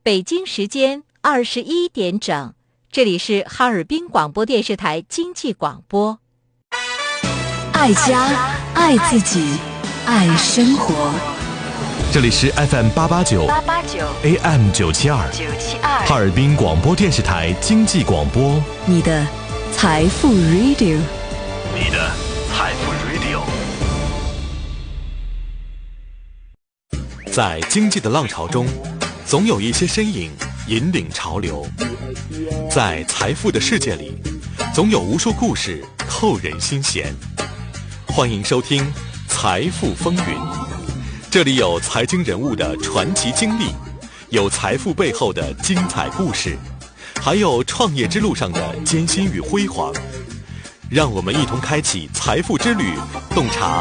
北京时间21点整，这里是哈尔滨广播电视台经济广播。 爱家，爱自己，爱生活。 这里是 FM889 AM972 哈尔滨广播电视台经济广播， 你的财富 Radio， 你的财富 Radio。 在经济的浪潮中，总有一些身影引领潮流；在财富的世界里，总有无数故事扣人心弦。欢迎收听《财富风云》，这里有财经人物的传奇经历，有财富背后的精彩故事，还有创业之路上的艰辛与辉煌。让我们一同开启财富之旅，洞察